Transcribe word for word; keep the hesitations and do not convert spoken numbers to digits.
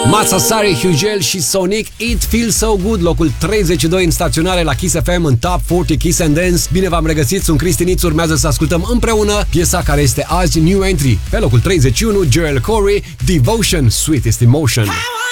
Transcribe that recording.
Matsasari, Hugel și Sonic, It Feels So Good, locul treizeci și doi în staționare la Kiss F M în Top patruzeci Kiss and Dance. Bine v-am regăsit, sunt Cristi Nițu, urmează să ascultăm împreună piesa care este azi new entry. Pe locul treizeci și unu, Joel Corey, Devotion, Sweetest Emotion.